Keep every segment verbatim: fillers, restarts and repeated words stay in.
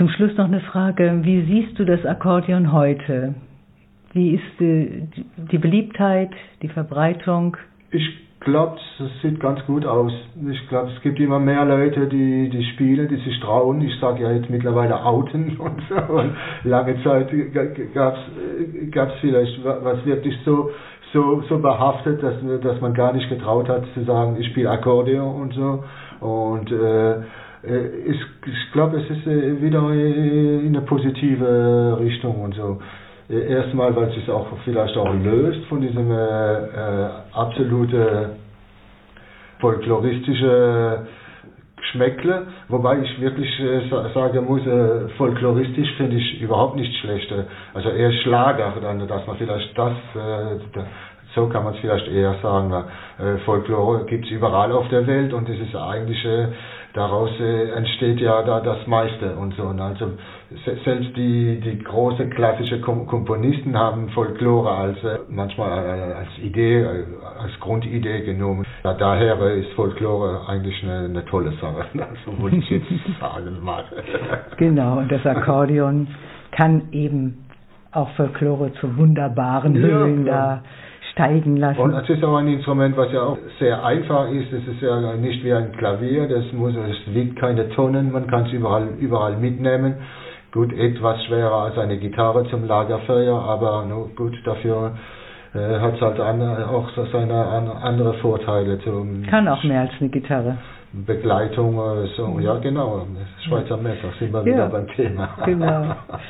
Zum Schluss noch eine Frage. Wie siehst du das Akkordeon heute? Wie ist die, die Beliebtheit, die Verbreitung? Ich glaube, es sieht ganz gut aus. Ich glaube, es gibt immer mehr Leute, die, die spielen, die sich trauen. Ich sage ja jetzt mittlerweile outen und so. Und lange Zeit gab es vielleicht was wirklich so, so, so behaftet, dass, dass man gar nicht getraut hat zu sagen, ich spiele Akkordeon und so. Und äh, ich, ich glaube, es ist wieder in eine positive Richtung und so. Erstmal, weil es sich auch vielleicht auch löst von diesem äh, äh, absolute folkloristische Geschmäckle, wobei ich wirklich äh, sagen muss, äh, folkloristisch finde ich überhaupt nicht schlecht. Also eher Schlager, dann, dass man vielleicht das, äh, so kann man es vielleicht eher sagen. Äh, Folklore gibt es überall auf der Welt und es ist eigentlich, äh, daraus äh, entsteht ja da das meiste und so. Und also selbst die, die großen klassischen Komponisten haben Folklore als äh, manchmal äh, als Idee, äh, als Grundidee genommen. Ja, daher äh, ist Folklore eigentlich eine, eine tolle Sache, so muss ich jetzt sagen mal. Genau, und das Akkordeon kann eben auch Folklore zu wunderbaren Höhen ja, da steigen lassen. Und es ist auch ein Instrument, was ja auch sehr einfach ist. Es ist ja nicht wie ein Klavier, das muss, es wiegt keine Tonnen, man kann es überall, überall mitnehmen. Gut, etwas schwerer als eine Gitarre zum Lagerfeuer, aber no, gut, dafür äh, hat es halt an, auch so seine an, andere Vorteile. Zum kann auch mehr als eine Gitarre. Begleitung, so, ja genau, das Schweizer Messer, sind wir ja wieder beim Thema. Genau.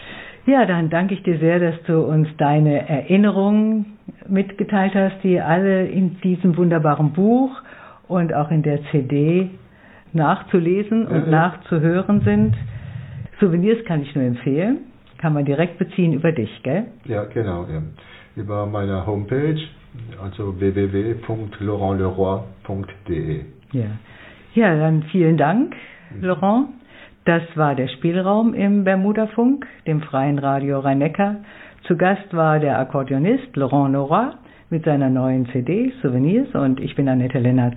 Ja, dann danke ich dir sehr, dass du uns deine Erinnerungen mitgeteilt hast, die alle in diesem wunderbaren Buch und auch in der C D nachzulesen und ja, nachzuhören sind. Souvenirs kann ich nur empfehlen, kann man direkt beziehen über dich, gell? Ja, genau, ja. Über meine Homepage, also w w w punkt laurent leroy punkt d e. Ja. Ja, dann vielen Dank, Laurent. Das war der Spielraum im Bermudafunk, dem freien Radio Rhein-Neckar. Zu Gast war der Akkordeonist Laurent Leroy mit seiner neuen C D Souvenirs und ich bin Annette Lennart.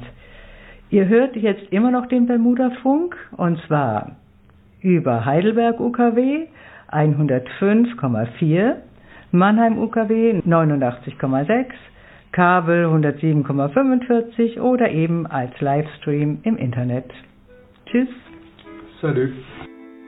Ihr hört jetzt immer noch den Bermudafunk und zwar über Heidelberg U K W hundertfünf Komma vier, Mannheim U K W neunundachtzig Komma sechs, Kabel hundertsieben Komma fünfundvierzig oder eben als Livestream im Internet. Tschüss. Salut.